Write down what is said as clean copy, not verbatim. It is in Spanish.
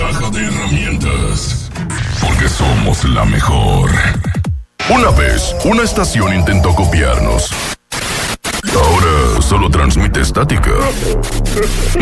caja de herramientas. Porque somos la mejor. Una vez, una estación intentó copiarnos. Ahora solo transmite estática.